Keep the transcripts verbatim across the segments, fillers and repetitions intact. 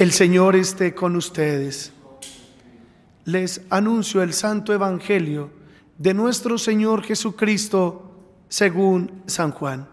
El Señor esté con ustedes. Les anuncio el Santo Evangelio de nuestro Señor Jesucristo según San Juan.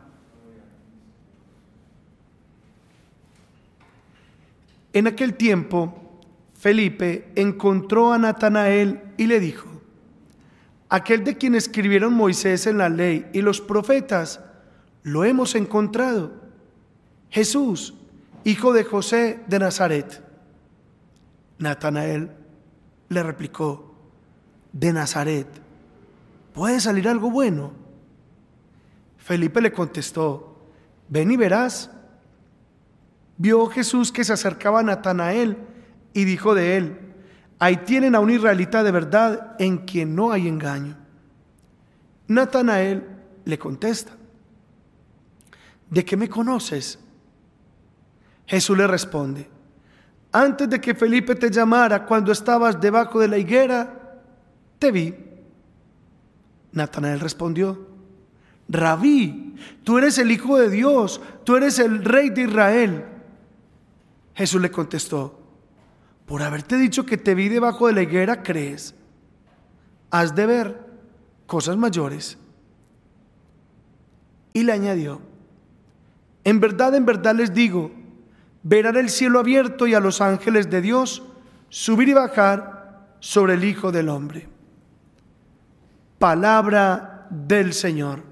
En aquel tiempo, Felipe encontró a Natanael y le dijo: aquel de quien escribieron Moisés en la ley y los profetas, lo hemos encontrado, Jesús, hijo de José de Nazaret. Natanael le replicó: ¿de Nazaret puede salir algo bueno? Felipe le contestó: ven y verás. Vio Jesús que se acercaba a Natanael y dijo de él: ahí tienen a un israelita de verdad en quien no hay engaño. Natanael le contesta: ¿de qué me conoces? Jesús le responde: antes de que Felipe te llamara, cuando estabas debajo de la higuera, te vi. Natanael respondió: Rabí, tú eres el Hijo de Dios, tú eres el Rey de Israel. Jesús le contestó: por haberte dicho que te vi debajo de la higuera, crees. Has de ver cosas mayores. Y le añadió: en verdad, en verdad les digo, verán el cielo abierto y a los ángeles de Dios subir y bajar sobre el Hijo del Hombre. Palabra del Señor.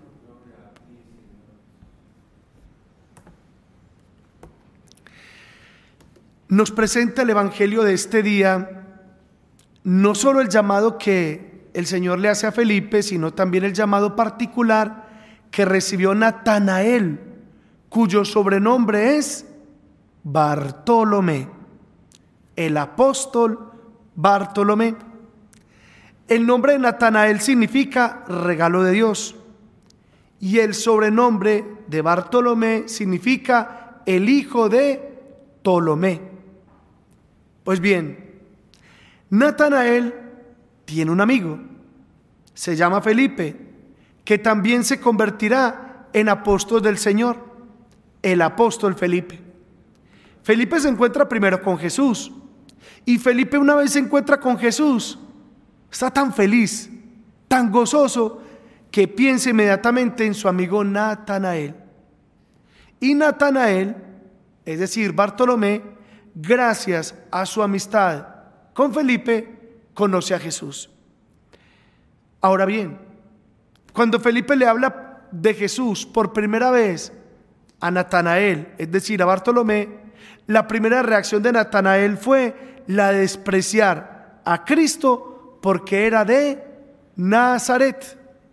Nos presenta el Evangelio de este día no solo el llamado que el Señor le hace a Felipe, sino también el llamado particular que recibió Natanael, cuyo sobrenombre es Bartolomé, el apóstol Bartolomé. El nombre de Natanael significa regalo de Dios y el sobrenombre de Bartolomé significa el hijo de Ptolomé. Pues bien, Natanael tiene un amigo, se llama Felipe, que también se convertirá en apóstol del Señor, el apóstol Felipe. Felipe se encuentra primero con Jesús, y Felipe, una vez se encuentra con Jesús, está tan feliz, tan gozoso, que piensa inmediatamente en su amigo Natanael. Y Natanael, es decir, Bartolomé, gracias a su amistad con Felipe, conoce a Jesús. Ahora bien, cuando Felipe le habla de Jesús por primera vez a Natanael, es decir, a Bartolomé, la primera reacción de Natanael fue la de despreciar a Cristo porque era de Nazaret.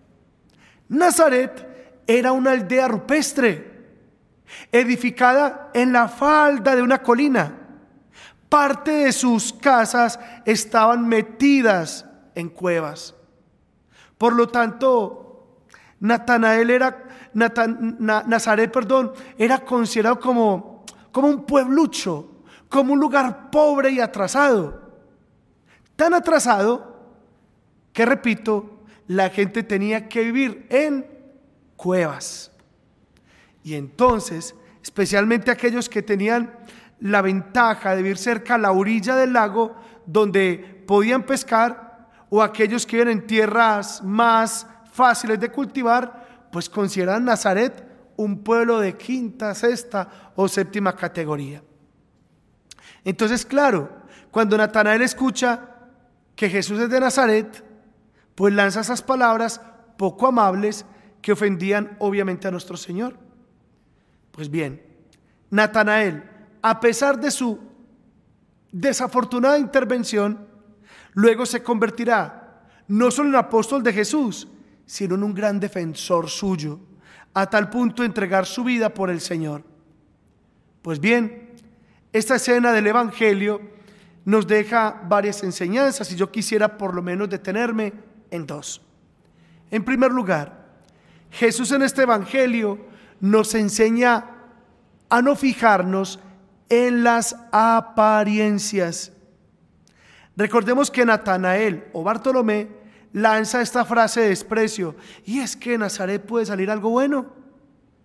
Nazaret era una aldea rupestre, edificada en la falda de una colina. Parte de sus casas estaban metidas en cuevas. Por lo tanto, Natanael era, Natan, Na, Nazaret, perdón, era considerado como, como un pueblucho, como un lugar pobre y atrasado. Tan atrasado que, repito, la gente tenía que vivir en cuevas. Y entonces, especialmente aquellos que tenían la ventaja de vivir cerca a la orilla del lago donde podían pescar, o aquellos que viven en tierras más fáciles de cultivar, pues consideran Nazaret un pueblo de quinta, sexta o séptima categoría. Entonces, claro, cuando Natanael escucha que Jesús es de Nazaret, pues lanza esas palabras poco amables que ofendían obviamente a nuestro Señor. Pues bien, Natanael, a pesar de su desafortunada intervención, luego se convertirá no solo en apóstol de Jesús, sino en un gran defensor suyo, a tal punto de entregar su vida por el Señor. Pues bien, esta escena del Evangelio nos deja varias enseñanzas y yo quisiera por lo menos detenerme en dos. En primer lugar, Jesús en este Evangelio nos enseña a no fijarnos en las apariencias. Recordemos que Natanael o Bartolomé lanza esta frase de desprecio: ¿y es que en Nazaret puede salir algo bueno?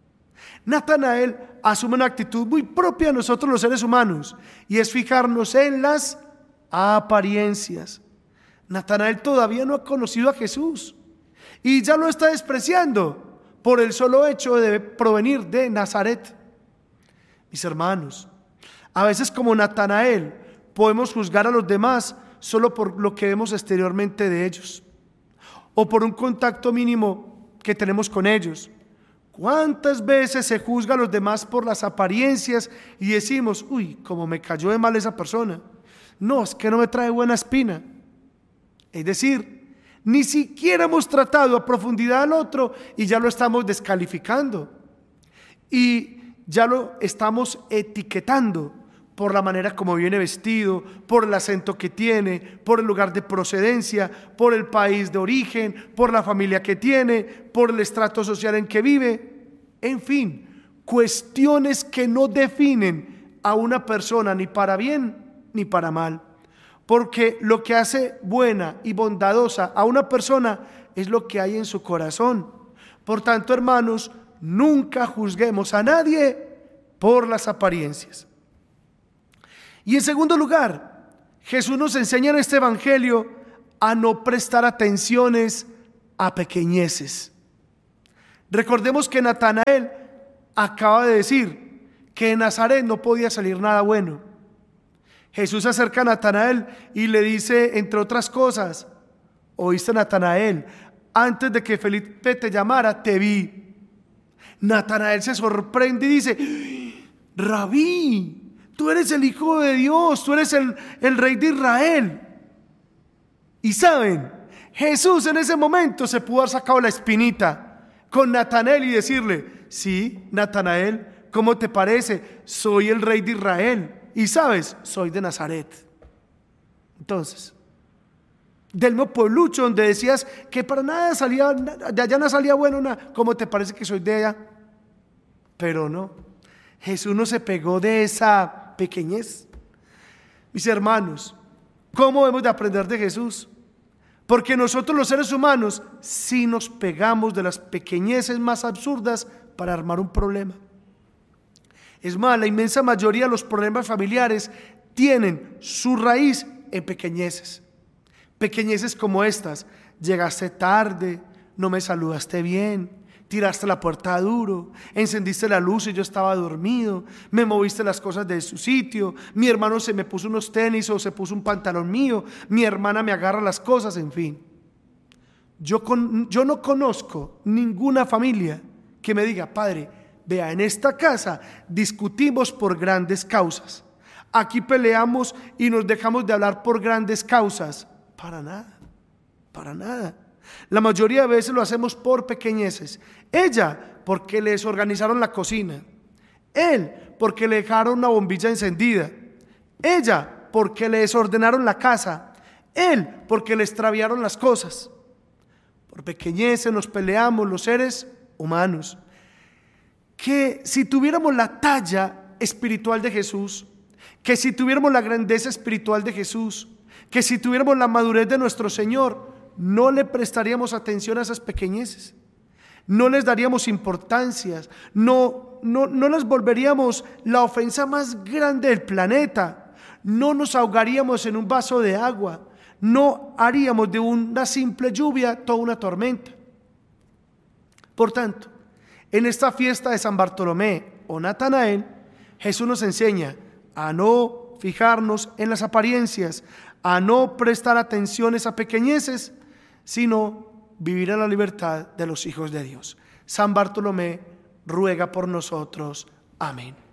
Natanael asume una actitud muy propia de nosotros los seres humanos, y es fijarnos en las apariencias. Natanael todavía no ha conocido a Jesús y ya lo está despreciando por el solo hecho de provenir de Nazaret. Mis hermanos, a veces como Natanael podemos juzgar a los demás solo por lo que vemos exteriormente de ellos, o por un contacto mínimo que tenemos con ellos. ¿Cuántas veces se juzga a los demás por las apariencias y decimos, uy, cómo me cayó de mal esa persona? No, es que no me trae buena espina. Es decir, ni siquiera hemos tratado a profundidad al otro y ya lo estamos descalificando. Y ya lo estamos etiquetando por la manera como viene vestido, por el acento que tiene, por el lugar de procedencia, por el país de origen, por la familia que tiene, por el estrato social en que vive. En fin, cuestiones que no definen a una persona ni para bien ni para mal. Porque lo que hace buena y bondadosa a una persona es lo que hay en su corazón. Por tanto, hermanos, nunca juzguemos a nadie por las apariencias. Y en segundo lugar, Jesús nos enseña en este evangelio a no prestar atenciones a pequeñeces. Recordemos que Natanael acaba de decir que de Nazaret no podía salir nada bueno. Jesús se acerca a Natanael y le dice, entre otras cosas, oíste, Natanael, antes de que Felipe te llamara, te vi. Natanael se sorprende y dice, Rabí, tú eres el Hijo de Dios, tú eres el, el Rey de Israel. Y saben, Jesús en ese momento se pudo haber sacado la espinita con Natanael y decirle, sí, Natanael, ¿cómo te parece? Soy el Rey de Israel. Y sabes, soy de Nazaret. Entonces, del mismo pueblucho donde decías que para nada salía, de allá no salía bueno nada, ¿cómo te parece que soy de allá? Pero no, Jesús no se pegó de esa pequeñez. Mis hermanos, ¿cómo hemos de aprender de Jesús? Porque nosotros los seres humanos sí nos pegamos de las pequeñeces más absurdas para armar un problema. Es más, la inmensa mayoría de los problemas familiares tienen su raíz en pequeñeces. Pequeñeces como estas: llegaste tarde, no me saludaste bien, tiraste la puerta duro, encendiste la luz y yo estaba dormido, me moviste las cosas de su sitio, mi hermano se me puso unos tenis o se puso un pantalón mío, mi hermana me agarra las cosas, en fin. Yo, con, yo no conozco ninguna familia que me diga, padre, vea, en esta casa discutimos por grandes causas. Aquí peleamos y nos dejamos de hablar por grandes causas. Para nada, para nada. La mayoría de veces lo hacemos por pequeñeces. Ella, porque le desorganizaron la cocina. Él, porque le dejaron una bombilla encendida. Ella, porque le desordenaron la casa. Él, porque le extraviaron las cosas. Por pequeñeces nos peleamos los seres humanos. Que si tuviéramos la talla espiritual de Jesús, que si tuviéramos la grandeza espiritual de Jesús, que si tuviéramos la madurez de nuestro Señor, no le prestaríamos atención a esas pequeñeces, no les daríamos importancia, no, no, no les volveríamos la ofensa más grande del planeta, no nos ahogaríamos en un vaso de agua, no haríamos de una simple lluvia toda una tormenta. Por tanto, en esta fiesta de San Bartolomé o Natanael, Jesús nos enseña a no fijarnos en las apariencias, a no prestar atenciones a pequeñeces, sino vivir en la libertad de los hijos de Dios. San Bartolomé ruega por nosotros. Amén.